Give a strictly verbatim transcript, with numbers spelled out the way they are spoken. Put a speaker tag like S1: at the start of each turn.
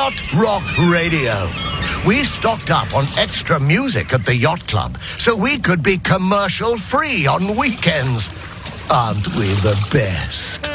S1: Yacht Rock Radio. We stocked up on extra music at the Yacht Club so we could be commercial free on weekends. Aren't we the best?